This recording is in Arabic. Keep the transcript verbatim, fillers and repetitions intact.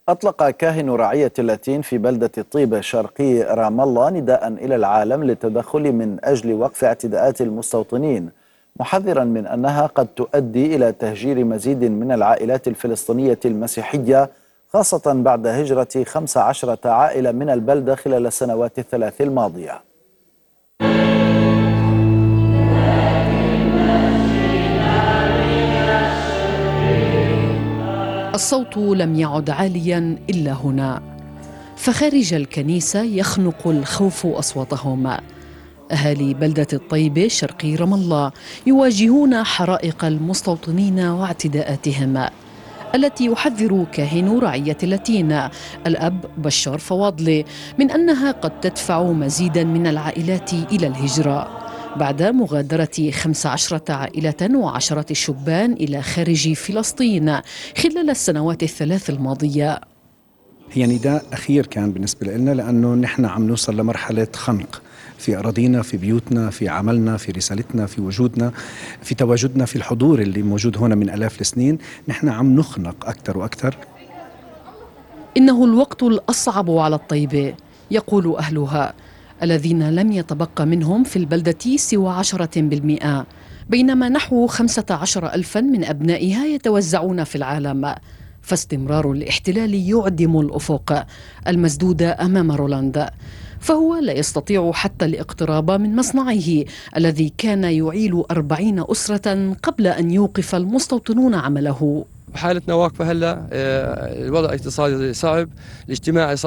أطلق كاهن رعية اللاتين في بلدة طيبة شرقي رام الله نداء إلى العالم للتدخل من أجل وقف اعتداءات المستوطنين، محذرا من أنها قد تؤدي إلى تهجير مزيد من العائلات الفلسطينية المسيحية، خاصة بعد هجرة خمس عشرة عائلة من البلدة خلال السنوات الثلاث الماضية. الصوت لم يعد عاليا إلا هنا، فخارج الكنيسة يخنق الخوف أصواتهم. أهالي بلدة الطيبة شرقي رام الله يواجهون حرائق المستوطنين واعتداءاتهم التي يحذر كاهن رعية اللاتين الأب بشار فواضلي من أنها قد تدفع مزيدا من العائلات إلى الهجرة بعد مغادرة خمس عشرة عائلة وعشرة شبان إلى خارج فلسطين خلال السنوات الثلاث الماضية. هي نداء أخير كان بالنسبة لنا، لأنه نحن عم نوصل لمرحلة خنق في أراضينا، في بيوتنا، في عملنا، في رسالتنا، في وجودنا، في تواجدنا، في الحضور اللي موجود هنا من آلاف السنين. نحن عم نخنق أكثر وأكثر. إنه الوقت الأصعب على الطيبة، يقول أهلها الذين لم يتبقى منهم في البلدة سوى عشرة بالمئة، بينما نحو خمسة عشر ألفا من أبنائها يتوزعون في العالم. فاستمرار الاحتلال يعدم الأفق المسدود أمام رولاندا، فهو لا يستطيع حتى الاقتراب من مصنعه الذي كان يعيل أربعين أسرة قبل أن يوقف المستوطنون عمله. حالتنا واقفة هلا، الوضع الاقتصادي صعب، الاجتماعي صعب.